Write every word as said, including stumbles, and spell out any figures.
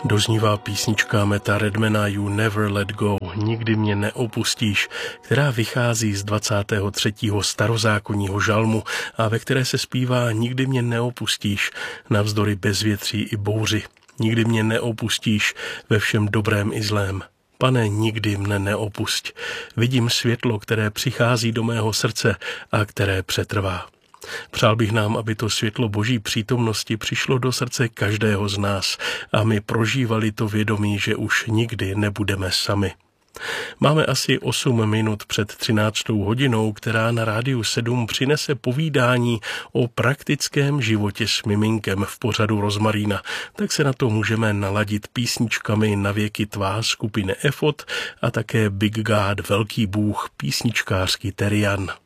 Doznívá písnička Metta Redmana You Never Let Go, Nikdy mě neopustíš, která vychází z dvacátého třetího starozákonního žalmu a ve které se zpívá Nikdy mě neopustíš, navzdory bezvětří i bouři. Nikdy mě neopustíš ve všem dobrém i zlém. Pane, nikdy mne neopusť. Vidím světlo, které přichází do mého srdce a které přetrvá. Přál bych nám, aby to světlo Boží přítomnosti přišlo do srdce každého z nás a my prožívali to vědomí, že už nikdy nebudeme sami. Máme asi osm minut před třináctou hodinou, která na Rádiu sedm přinese povídání o praktickém životě s miminkem v pořadu Rozmarína. Tak se na to můžeme naladit písničkami Na věky tvá skupiny Efod a také Big God, Velký Bůh, písničkářský Terian.